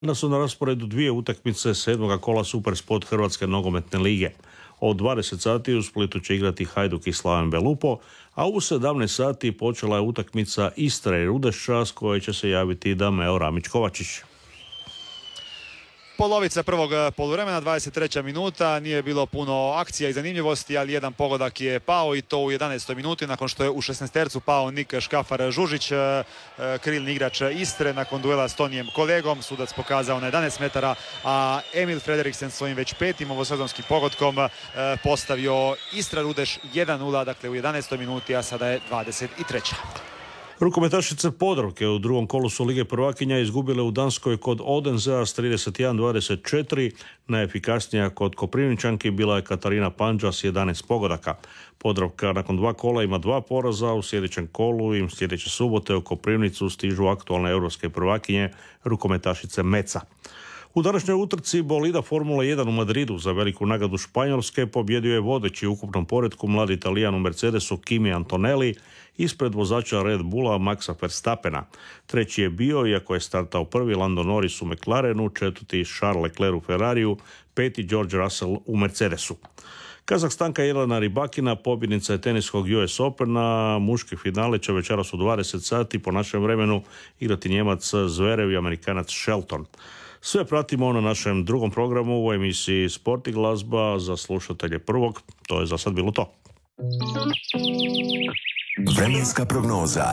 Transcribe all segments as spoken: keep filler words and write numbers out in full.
Da su na rasporedu dvije utakmice sedmoga kola Supersport Hrvatske nogometne lige. Od dvadeset sati u Splitu će igrati Hajduk i Slaven Belupo, a u sedamnaest sati počela je utakmica Istre i Rudešća s koje će se javiti Dameo Ramić-Kovačić. Polovica prvog poluvremena, dvadeset treća minuta, nije bilo puno akcija i zanimljivosti, ali jedan pogodak je pao i to u jedanaestoj minuti nakon što je u šesnaestercu pao Nik Škafar-Žužić, krilni igrač Istre, nakon duela s Tonijem kolegom. Sudac pokazao na jedanaest metara, a Emil Frederiksen svojim već petim ovosezonskim pogodkom postavio Istra Rudeš jedan nula, dakle u jedanaestoj minuti, a sada je dvadeset treća. Rukometašice Podravke u drugom kolu su Lige prvakinja izgubile u Danskoj kod Odensea s trideset jedan dvadeset četiri. Najefikasnija kod Koprivničanki bila je Katarina Pandža s jedanaest pogodaka. Podravka nakon dva kola ima dva poraza, u sljedećem kolu im sljedeće subote u Koprivnicu stižu aktualne europske prvakinje rukometašice Meca. U današnjoj utrci bolida Formula jedan u Madridu za veliku nagradu Španjolske pobjedio je vodeći u ukupnom poretku mladi Italijan u Mercedesu Kimi Antonelli ispred vozača Red Bulla Maxa Verstappena. Treći je bio, iako je startao prvi, Lando Norris u McLarenu, četvrti Charles Leclerc u Ferrariju, peti George Russell u Mercedesu. Kazahstanka Jelena Rybakina, pobjednica je teniskog U S Opena, muški finale će večeras u dvadeset sati po našem vremenu igrati Njemac Zverev i Amerikanac Shelton. Sve pratimo na našem drugom programu u emisiji Sport i glazba za slušatelje prvog. To je za sad bilo to. Vremenska prognoza.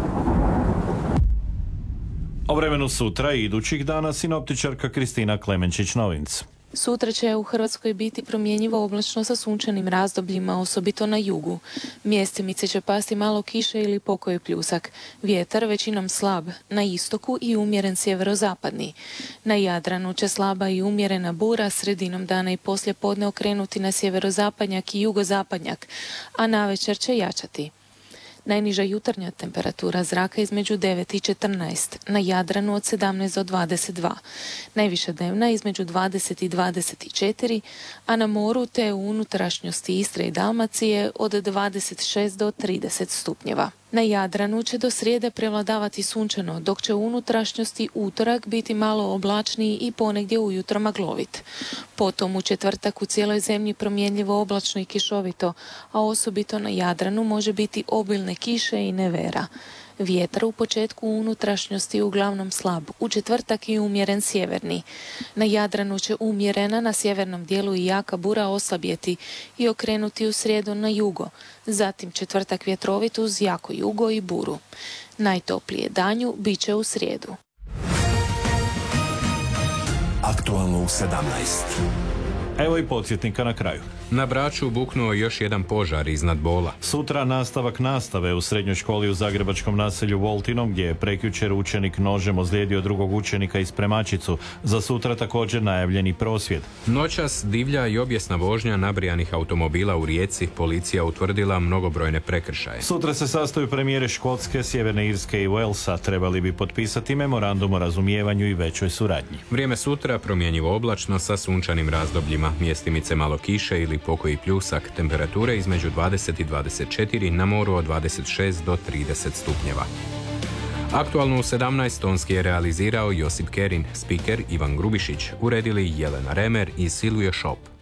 O vremenu sutra i idućih dana sinoptičarka Kristina Klemenčić-Novinc. Sutra će u Hrvatskoj biti promjenjivo oblačno sa sunčanim razdobljima, osobito na jugu. Mjestimice će pasti malo kiše ili pokoji pljusak. Vjetar većinom slab, na istoku i umjeren sjeverozapadni. Na Jadranu će slaba i umjerena bura, sredinom dana i poslije podne okrenuti na sjeverozapadnjak i jugozapadnjak, a navečer će jačati. Najniža jutarnja temperatura zraka između devet i četrnaest, na Jadranu od sedamnaest do dvadeset dva, najviša dnevna između dvadeset i dvadeset četiri, a na moru te u unutrašnjosti Istre i Dalmacije od dvadeset šest do trideset stupnjeva. Na Jadranu će do srijede prevladavati sunčano, dok će u unutrašnjosti utorak biti malo oblačniji i ponegdje ujutro maglovit. Potom u četvrtak u cijeloj zemlji promjenljivo oblačno i kišovito, a osobito na Jadranu može biti obilne kiše i nevera. Vjetar u početku u unutrašnjosti uglavnom slab, u četvrtak i umjeren sjeverni. Na Jadranu će umjerena, na sjevernom dijelu i jaka bura oslabjeti i okrenuti u srijedu na jugo. Zatim četvrtak vjetrovit uz jako jugo i buru. Najtoplije danju bit će u srijedu. Aktualno u sedamnaest. Evo i podsjetnika na kraju. Na Braču buknuo još jedan požar iznad Bola. Sutra nastavak nastave u srednjoj školi u zagrebačkom naselju Voltinom, gdje je prekjučer učenik nožem ozlijedio drugog učenika iz Spremačicu. Za sutra također najavljeni prosvjed. Noćas divlja i objesna vožnja nabrijanih automobila u Rijeci, policija utvrdila mnogobrojne prekršaje. Sutra se sastaju premijere Škotske, Sjeverne Irske i Walesa. Trebali bi potpisati memorandum o razumijevanju i većoj suradnji. Vrijeme sutra promjenjivo oblačno sa sunčanim razdobljima. Mjestimice malo kiše ili pokoji pljusak, temperature između dvadeset i dvadeset četiri, na moru od dvadeset šest do trideset stupnjeva. Aktualno u sedamnaest tonski je realizirao Josip Kerin, spiker Ivan Grubišić, uredili Jelena Remer i Silvio Šop.